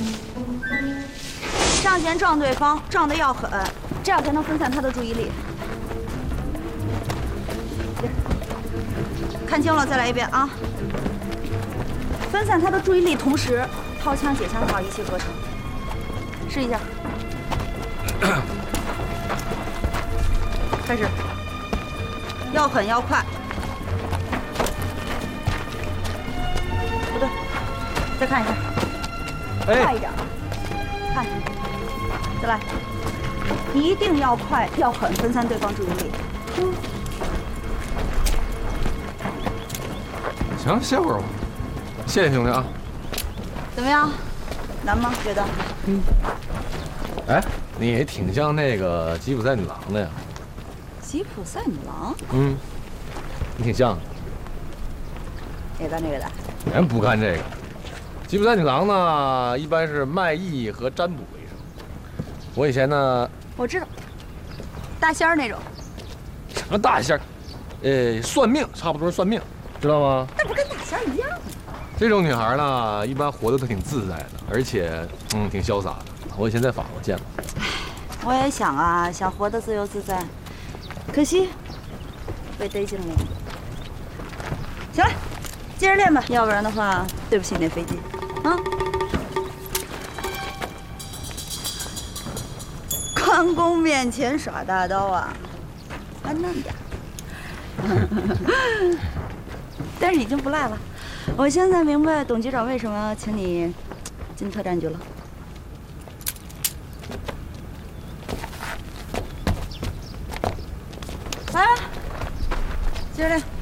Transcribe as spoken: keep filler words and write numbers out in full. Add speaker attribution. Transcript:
Speaker 1: 上前撞对方，撞得要狠，这样才能分散他的注意力。看清了，再来一遍啊！分散他的注意力，同时掏枪、解枪套一气呵成。试一下。开始。要狠要快。不对，再看一下。
Speaker 2: 哎，
Speaker 1: 快一点。看，再来。一定要快，要狠，分散对方注意力。嗯。
Speaker 2: 行，歇会儿吧。谢谢兄弟啊。
Speaker 1: 怎么样？难吗？觉得？
Speaker 2: 嗯。哎，你挺像那个吉普赛女郎的呀。
Speaker 1: 吉普赛女郎？
Speaker 2: 嗯，你挺像。
Speaker 1: 也干这个的？
Speaker 2: 人不干这个。吉普赛女郎呢，一般是卖艺和占卜为生。我以前呢，
Speaker 1: 我知道，大仙儿那种。
Speaker 2: 什么大仙儿？呃，算命，差不多是算命，知道吗？
Speaker 1: 那不跟大仙儿一样吗？
Speaker 2: 这种女孩呢，一般活得都挺自在的，而且嗯，挺潇洒的。我以前在法国见过。
Speaker 1: 唉，我也想啊，想活得自由自在，可惜被逮进了。行了，接着练吧，要不然的话，对不起那飞机。啊！关公面前耍大刀啊，还嫩点。但是已经不赖了。我现在明白董局长为什么要请你进特战局了。来了，接着练。